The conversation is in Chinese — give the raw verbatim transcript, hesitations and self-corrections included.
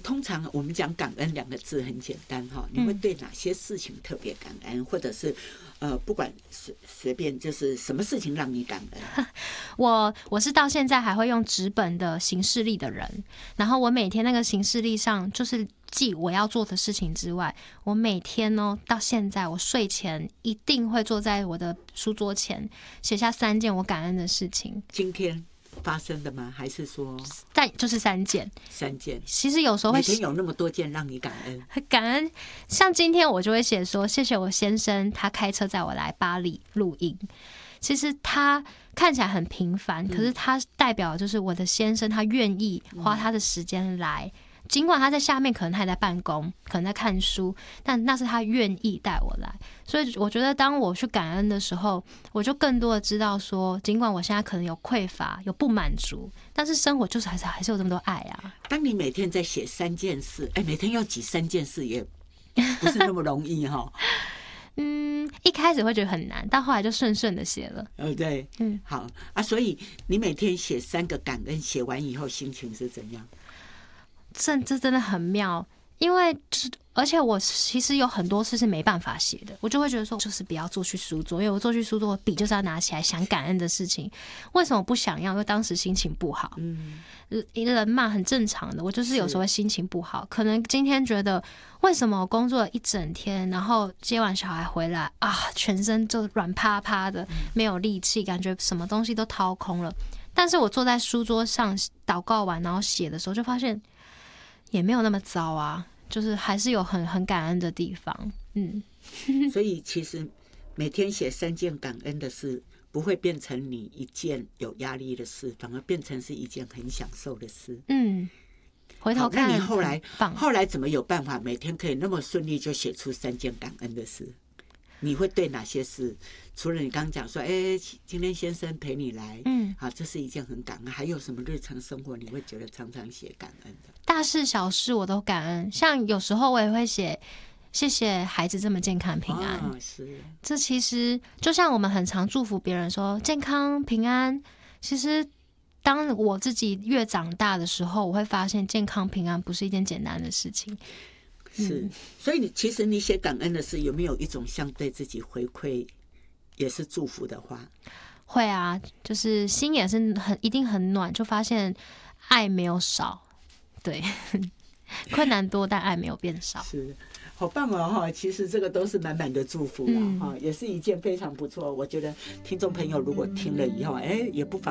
通常我们讲感恩两个字很简单哈，你会对哪些事情特别感恩，或者是呃，不管随随便就是什么事情让你感恩？ 我我是到现在还会用纸本的行事历的人，然后我每天那个行事历上就是记我要做的事情之外，我每天呢到现在我睡前一定会坐在我的书桌前写下三件我感恩的事情。 今天发生的吗？还是说但就是三件？ 三件。 其实有时候会每天有那么多件让你感恩， 感恩。像今天我就会写说，谢谢我先生，他开车载我来巴黎录音。其实他看起来很平凡，可是他代表就是我的先生，他愿意花他的时间来。尽管他在下面可能他还在办公，可能在看书，但那是他愿意带我来。所以我觉得当我去感恩的时候，我就更多的知道说，尽管我现在可能有匮乏有不满足，但是生活就是还是还是有这么多爱啊。 当你每天在写三件事，哎，每天要记三件事也不是那么容易哈。 嗯，一开始会觉得很难，但后来就顺顺的写了。 呃，对，嗯，好啊。所以你每天写三个感恩，写完以后心情是怎样？ 这这真的很妙，因为而且我其实有很多次是没办法写的，我就会觉得说，就是不要坐去书桌，因为我坐去书桌，笔就是要拿起来想感恩的事情。为什么不想要？因为当时心情不好。嗯，人嘛很正常的，我就是有时候会心情不好，可能今天觉得为什么我工作了一整天，然后接完小孩回来啊，全身就软趴趴的，没有力气，感觉什么东西都掏空了。但是我坐在书桌上祷告完，然后写的时候，就发现也没有那么糟啊，就是还是有很很感恩的地方。嗯， 所以其实每天写三件感恩的事，不会变成你一件有压力的事，反而变成是一件很享受的事。 嗯，回头看， 那你后来后来怎么有办法每天可以那么顺利就写出三件感恩的事？你会对哪些事？除了你刚刚讲说，哎、欸，今天先生陪你来，嗯，好，这是一件很感恩。还有什么日常生活你会觉得常常写感恩的？ 大事小事我都感恩，像有时候我也会写，谢谢孩子这么健康平安。 哦、是， 这其实就像我们很常祝福别人说健康平安，其实当我自己越长大的时候，我会发现健康平安不是一件简单的事情。 是，所以你其实你写感恩的事，有没有一种相对自己回馈也是祝福的话？ 会啊，就是心也是很一定很暖，就发现爱没有少，对，困难多，但爱没有变少。 是，好棒哦哈！其实这个都是满满的祝福啦哈、嗯，也是一件非常不错。我觉得听众朋友如果听了以后，哎，也不妨